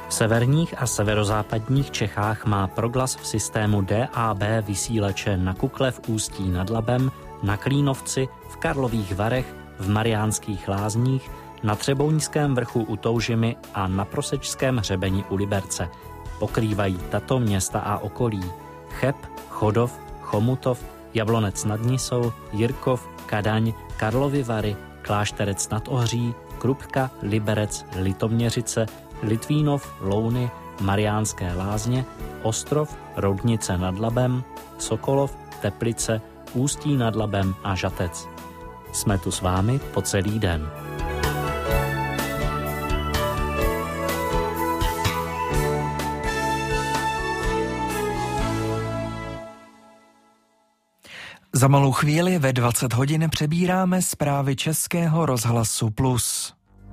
V severních a severozápadních Čechách má Proglas v systému DAB vysílače na Kukle v Ústí nad Labem, na Klínovci, v Karlových Varech, v Mariánských Lázních, na Třeboňském vrchu u Toužimy a na Prosečském hřebeni u Liberce. Pokrývají tato města a okolí: Cheb, Chodov, Chomutov, Jablonec nad Nisou, Jirkov, Kadaň, Karlovy Vary, Klášterec nad Ohří, Krupka, Liberec, Litoměřice, Litvínov, Louny, Mariánské Lázně, Ostrov, Roudnice nad Labem, Sokolov, Teplice, Ústí nad Labem a Žatec. Jsme tu s vámi po celý den. Za malou chvíli ve 20 hodin přebíráme zprávy Českého rozhlasu Plus.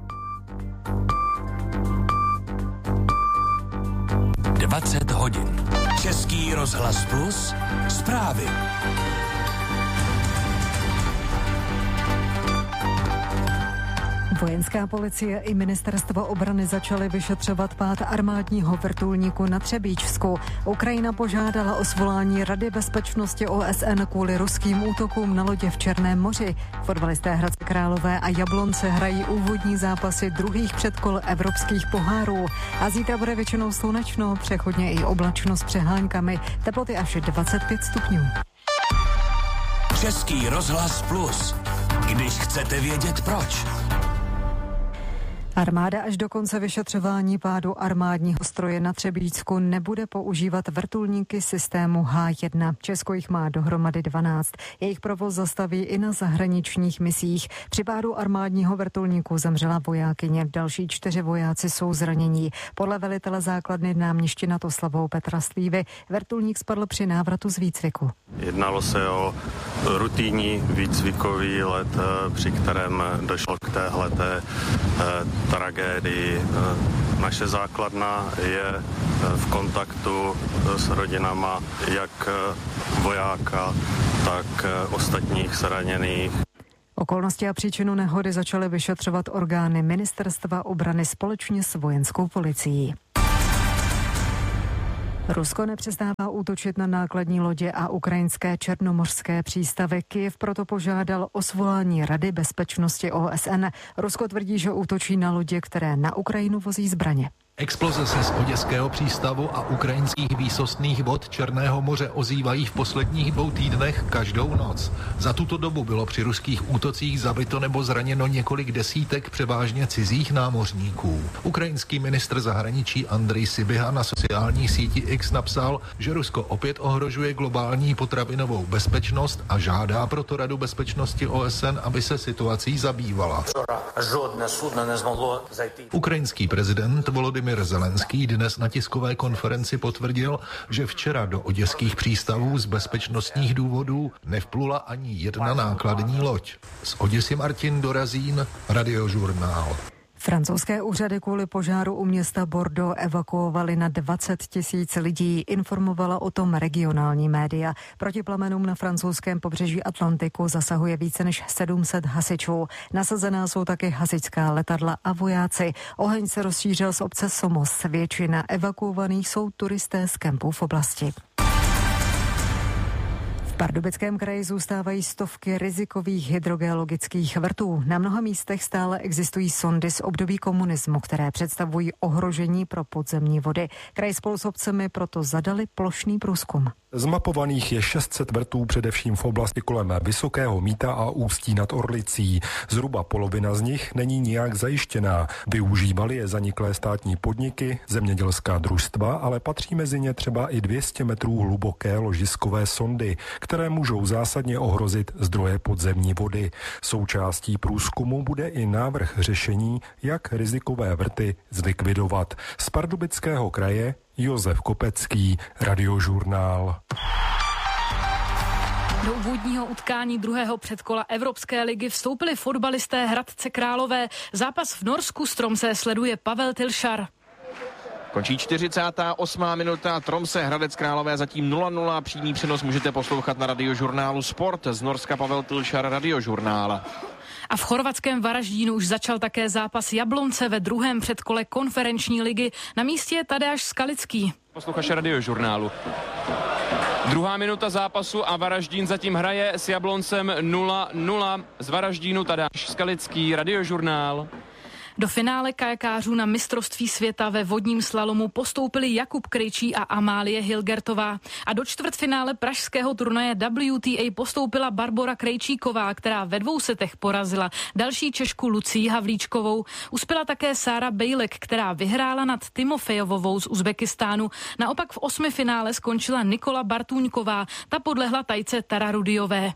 20 hodin. Český rozhlas Plus. Zprávy. Vojenská policie i ministerstvo obrany začaly vyšetřovat pád armádního vrtulníku na Třebíčsku. Ukrajina požádala o svolání Rady bezpečnosti OSN kvůli ruským útokům na lodě v Černém moři. Fotbalisté Hradce Králové a Jablonce hrají úvodní zápasy druhých předkol evropských pohárů. A zítra bude většinou slunečno, přechodně i oblačno s přeháňkami. Teploty až 25 stupňů. Český rozhlas Plus. Když chcete vědět proč. Armáda až do konce vyšetřování pádu armádního stroje na Třebíčsku nebude používat vrtulníky systému H1. Česko jich má dohromady 12. Jejich provoz zastaví i na zahraničních misích. Při pádu armádního vrtulníku zemřela vojákyně, další 4 vojáci jsou zranění. Podle velitele základny náměstí nad Oslavou Petra Slívy vrtulník spadl při návratu z výcviku. Jednalo se o rutinní výcvikový let, při kterém došlo k téhleté tragédii. Naše základna je v kontaktu s rodinama jak vojáka, tak ostatních zraněných. Okolnosti a příčinu nehody začaly vyšetřovat orgány ministerstva obrany společně s vojenskou policií. Rusko nepřestává útočit na nákladní lodě a ukrajinské černomořské přístavy. Kyjev proto požádal o svolání Rady bezpečnosti OSN. Rusko tvrdí, že útočí na lodě, které na Ukrajinu vozí zbraně. Exploze se z oděského přístavu a ukrajinských výsostných vod Černého moře ozývají v posledních 2 týdnech každou noc. Za tuto dobu bylo při ruských útocích zabito nebo zraněno několik desítek převážně cizích námořníků. Ukrajinský ministr zahraničí Andrej Sybiha na sociální síti X napsal, že Rusko opět ohrožuje globální potravinovou bezpečnost a žádá proto Radu bezpečnosti OSN, aby se situací zabývala. Ukrajinský prezident Volodymyr Zelenský dnes na tiskové konferenci potvrdil, že včera do oděských přístavů z bezpečnostních důvodů nevplula ani jedna nákladní loď. Z Oděsy Martin Dorazín, Radiožurnál. Francouzské úřady kvůli požáru u města Bordeaux evakuovali na 20 000 lidí, informovala o tom regionální média. Proti plamenům na francouzském pobřeží Atlantiku zasahuje více než 700 hasičů. Nasazená jsou také hasičská letadla a vojáci. Oheň se rozšířil z obce Somos. Většina evakuovaných jsou turisté z kempů v oblasti. V Pardubickém kraji zůstávají stovky rizikových hydrogeologických vrtů. Na mnoha místech stále existují sondy z období komunismu, které představují ohrožení pro podzemní vody. Kraj spolu s obcemi proto zadali plošný průzkum. Zmapovaných je 600 vrtů především v oblasti kolem Vysokého Mýta a Ústí nad Orlicí. Zhruba polovina z nich není nijak zajištěná. Využívali je zaniklé státní podniky, zemědělská družstva, ale patří mezi ně třeba i 200 metrů hluboké ložiskové sondy, které můžou zásadně ohrozit zdroje podzemní vody. Součástí průzkumu bude i návrh řešení, jak rizikové vrty zlikvidovat. Z Pardubického kraje Josef Kopecký, Radiožurnál. Do úvodního utkání druhého předkola Evropské ligy vstoupili fotbalisté Hradce Králové. Zápas v Norsku z Tromsø sleduje Pavel Tilšar. Končí 48. minuta, Tromsø Hradec Králové zatím 0-0. Přímý přenos můžete poslouchat na Radiožurnálu Sport. Z Norska Pavel Tilšar, Radiožurnál. A v chorvatském Varaždínu už začal také zápas Jablonce ve druhém předkole konferenční ligy. Na místě je Tadeáš Skalický. Posluchač Radiožurnálu. Druhá minuta zápasu a Varaždín zatím hraje s Jabloncem 0-0. Z Varaždínu Tadeáš Skalický, Radiožurnál. Do finále kajakářů na mistrovství světa ve vodním slalomu postoupili Jakub Krejčí a Amálie Hilgertová. A do čtvrtfinále pražského turnaje WTA postoupila Barbora Krejčíková, která ve 2 setech porazila další Češku Lucii Havlíčkovou. Uspěla také Sára Bejlek, která vyhrála nad Timofejovovou z Uzbekistánu. Naopak v 8. finále skončila Nikola Bartůňková, ta podlehla Tajce Tararudiové.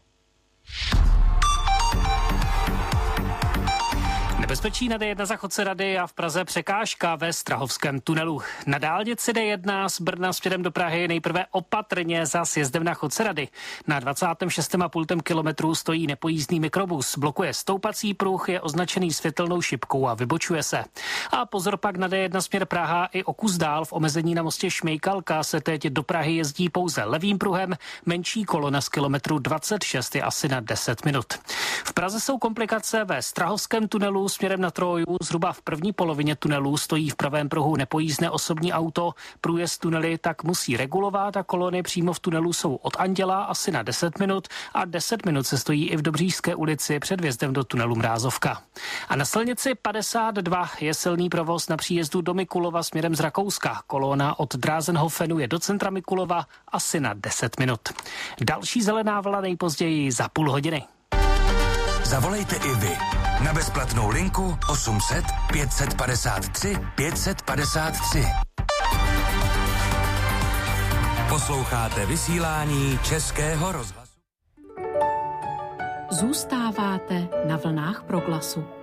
Nebezpečí na D1 za chodce Rady a v Praze překážka ve Strahovském tunelu. Na dálnici D1 z Brna směrem do Prahy nejprve opatrně za sjezdem na chodce Rady. Na 26,5 kilometru stojí nepojízdný mikrobus. Blokuje stoupací pruh, je označený světelnou šipkou a vybočuje se. A pozor pak na D1 směr Praha i o kus dál v omezení na mostě Šmejkalka se teď do Prahy jezdí pouze levým pruhem. Menší kolona z kilometru 26 je asi na 10 minut. V Praze jsou komplikace ve Strahovském tunelu směrem na Troju. Zhruba v první polovině tunelu stojí v pravém pruhu nepojízdné osobní auto. Průjezd tunely tak musí regulovat a kolony přímo v tunelu jsou od Anděla asi na 10 minut a 10 minut se stojí i v Dobříšské ulici před vjezdem do tunelu Mrázovka. A na silnici 52 je silný provoz na příjezdu do Mikulova směrem z Rakouska. Kolona od Drázenhofenu je do centra Mikulova asi na 10 minut. Další zelená vlna nejpozději za půl hodiny. Zavolejte i vy na bezplatnou linku 800 553 553. Posloucháte vysílání Českého rozhlasu. Zůstáváte na vlnách Proglasu.